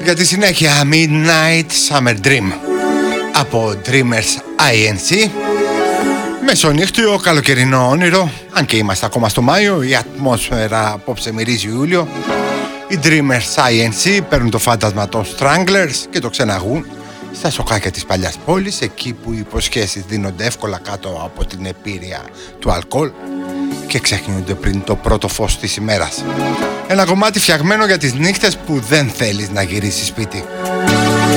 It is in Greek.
Για τη συνέχεια Midnight Summer Dream από Dreamers INC. Μεσονύχτιο καλοκαιρινό όνειρο. Αν και είμαστε ακόμα στο Μάιο, η ατμόσφαιρα απόψε μυρίζει Ιούλιο. Οι Dreamers INC παίρνουν το φάντασμα των Stranglers και το ξεναγούν στα σοκάκια της παλιάς πόλης, εκεί που οι υποσχέσεις δίνονται εύκολα κάτω από την επίρρεια του αλκοόλ και ξεχνιούνται πριν το πρώτο φως της ημέρας. Ένα κομμάτι φτιαγμένο για τις νύχτες που δεν θέλεις να γυρίσεις σπίτι.